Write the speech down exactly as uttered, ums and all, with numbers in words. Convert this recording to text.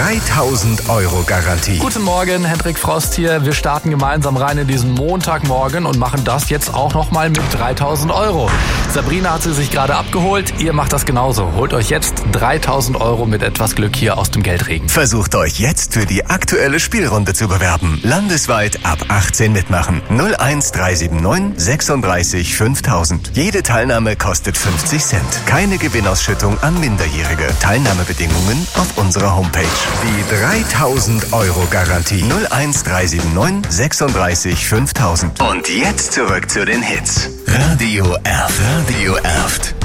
dreitausend Euro Garantie. Guten Morgen, Hendrik Frost hier. Wir starten gemeinsam rein in diesen Montagmorgen und machen das jetzt auch nochmal mit dreitausend Euro. Sabrina hat sie sich gerade abgeholt. Ihr macht das genauso. Holt euch jetzt dreitausend Euro mit etwas Glück hier aus dem Geldregen. Versucht euch jetzt für die aktuelle Spielrunde zu bewerben. Landesweit ab achtzehn mitmachen. null eins drei sieben neun sechsunddreißig fünftausend. Jede Teilnahme kostet fünfzig Cent. Keine Gewinnausschüttung an Minderjährige. Teilnahmebedingungen auf unserer Homepage. Die dreitausend Euro Garantie. null eins drei sieben neun sechsunddreißig fünftausend. Und jetzt zurück zu den Hits. Radio Erft. Radio Erft.